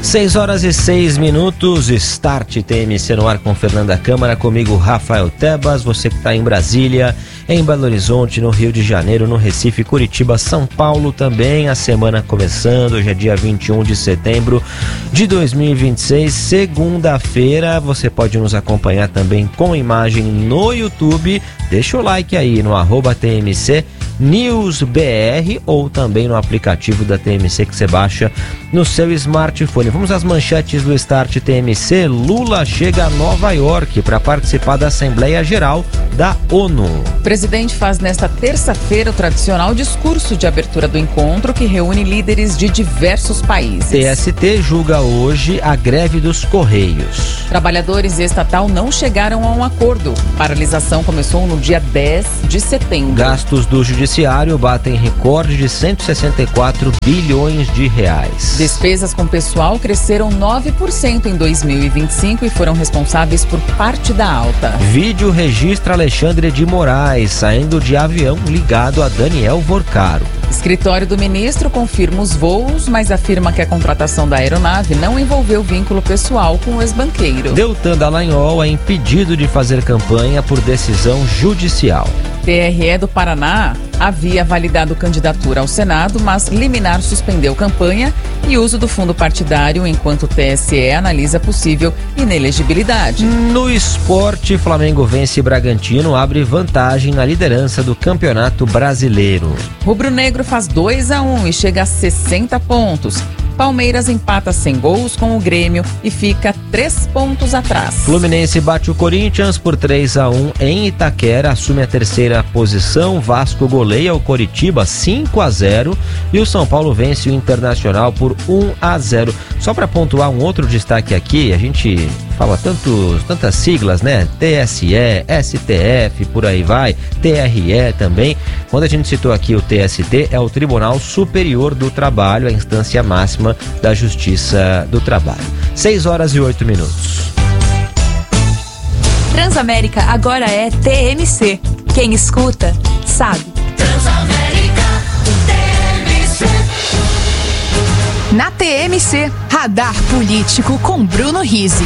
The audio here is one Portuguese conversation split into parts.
6h06, Start TMC no ar com Fernanda Câmara, comigo Rafael Tebas, você que está em Brasília, em Belo Horizonte, no Rio de Janeiro, no Recife, Curitiba, São Paulo também, a semana começando, hoje é dia 21 de setembro de 2026, segunda-feira, você pode nos acompanhar também com imagem no YouTube, deixa o like aí no @TMC News BR ou também no aplicativo da TMC que você baixa no seu smartphone. Vamos às manchetes do Start TMC. Lula chega a Nova York para participar da Assembleia Geral da ONU. O presidente faz nesta terça-feira o tradicional discurso de abertura do encontro que reúne líderes de diversos países. TST julga hoje a greve dos Correios. Trabalhadores e estatal não chegaram a um acordo. Paralisação começou no dia 10 de setembro. Gastos do Judiciário batem recorde de 164 bilhões de reais. Despesas com pessoal cresceram 9% em 2025 e foram responsáveis por parte da alta. Vídeo registra Alexandre de Moraes saindo de avião ligado a Daniel Vorcaro. Escritório do ministro confirma os voos, mas afirma que a contratação da aeronave não envolveu vínculo pessoal com o ex-banqueiro. Deltan Dallagnol é impedido de fazer campanha por decisão judicial. TRE do Paraná havia validado candidatura ao Senado, mas liminar suspendeu campanha e uso do fundo partidário, enquanto o TSE analisa possível inelegibilidade. No esporte, Flamengo vence Bragantino, abre vantagem na liderança do Campeonato Brasileiro. Rubro-Negro faz 2-1 e chega a 60 pontos. Palmeiras empata sem gols com o Grêmio e fica 3 pontos atrás. Fluminense bate o Corinthians por 3-1 em Itaquera, assume a terceira posição. Vasco goleia o Coritiba 5-0 e o São Paulo vence o Internacional por 1-0. Só para pontuar um outro destaque aqui, a gente fala tantas siglas, né? TSE, STF, por aí vai, TRE também. Quando a gente citou aqui o TST, é o Tribunal Superior do Trabalho, a instância máxima da Justiça do Trabalho. 6h08. Transamérica agora é TMC. Quem escuta, sabe. Transamérica, TMC. Na TMC, Radar Político com Bruno Rizzi.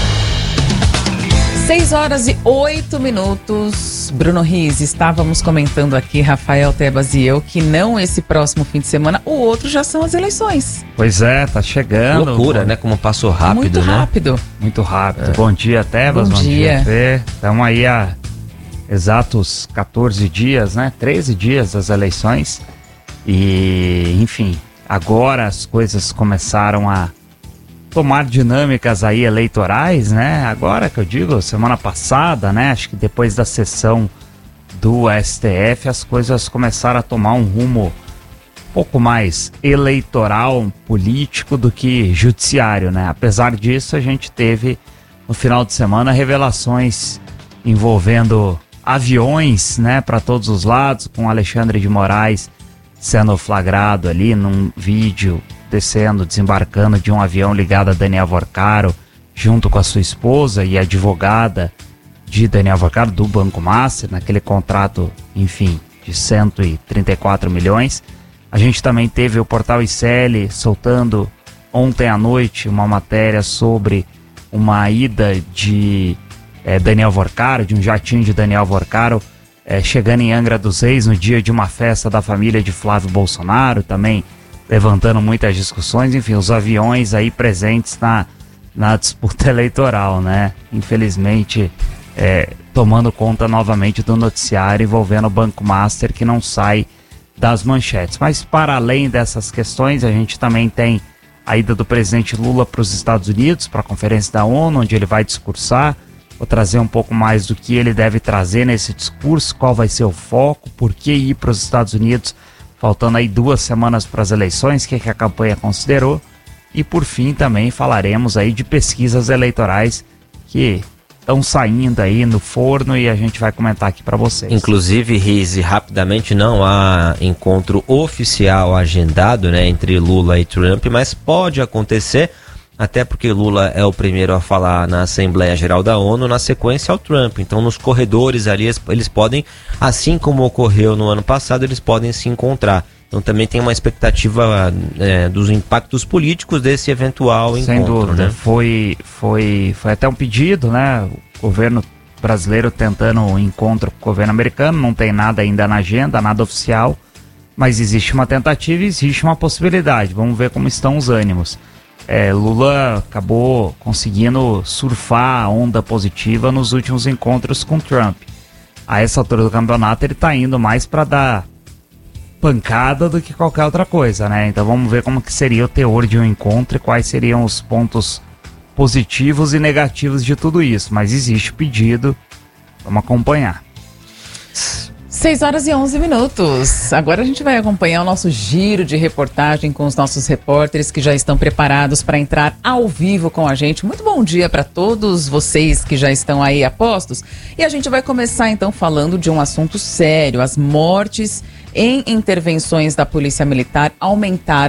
6h08. Bruno Rizzi, estávamos comentando aqui, Rafael Tebas e eu, que não esse próximo fim de semana, o outro já são as eleições. Pois é, tá chegando. Loucura, né? Como passou rápido, muito né? rápido. Muito rápido. Bom dia, Tebas. Bom dia. Fê. Estamos aí há exatos 14 dias, né? 13 dias das eleições. E, enfim, agora as coisas começaram a tomar dinâmicas aí eleitorais, né? Agora que eu digo, semana passada, né? Acho que depois da sessão do STF, as coisas começaram a tomar um rumo um pouco mais eleitoral, político do que judiciário, né? Apesar disso, a gente teve no final de semana revelações envolvendo aviões, né? Para todos os lados, com Alexandre de Moraes sendo flagrado ali num vídeo descendo, desembarcando de um avião ligado a Daniel Vorcaro, junto com a sua esposa e advogada de Daniel Vorcaro, do Banco Master, naquele contrato, enfim, de 134 milhões. A gente também teve o portal ICL soltando ontem à noite uma matéria sobre uma ida de Daniel Vorcaro, de um jatinho de Daniel Vorcaro, chegando em Angra dos Reis no dia de uma festa da família de Flávio Bolsonaro, também levantando muitas discussões. Enfim, os aviões aí presentes na disputa eleitoral, né? Infelizmente, tomando conta novamente do noticiário envolvendo o Banco Master, que não sai das manchetes. Mas para além dessas questões, a gente também tem a ida do presidente Lula para os Estados Unidos, para a Conferência da ONU, onde ele vai discursar. Vou trazer um pouco mais do que ele deve trazer nesse discurso, qual vai ser o foco, por que ir para os Estados Unidos, faltando aí 2 semanas para as eleições, o que a campanha considerou. E por fim também falaremos aí de pesquisas eleitorais que estão saindo aí no forno e a gente vai comentar aqui para vocês. Inclusive, Rizzi, rapidamente, não há encontro oficial agendado, né, entre Lula e Trump, mas pode acontecer, até porque Lula é o primeiro a falar na Assembleia Geral da ONU, na sequência ao Trump. Então, nos corredores ali, eles podem, assim como ocorreu no ano passado, eles podem se encontrar. Então também tem uma expectativa dos impactos políticos desse eventual encontro. Sem dúvida, né? foi até um pedido, né? O governo brasileiro tentando um encontro com o governo americano, não tem nada ainda na agenda, nada oficial, mas existe uma tentativa e existe uma possibilidade. Vamos ver como estão os ânimos. Lula acabou conseguindo surfar a onda positiva nos últimos encontros com Trump. A essa altura do campeonato ele está indo mais para dar pancada do que qualquer outra coisa, né? Então vamos ver como que seria o teor de um encontro e quais seriam os pontos positivos e negativos de tudo isso. Mas existe o pedido, vamos acompanhar. 6h11. Agora a gente vai acompanhar o nosso giro de reportagem com os nossos repórteres que já estão preparados para entrar ao vivo com a gente. Muito bom dia para todos vocês que já estão aí a postos. E a gente vai começar então falando de um assunto sério. As mortes em intervenções da Polícia Militar aumentaram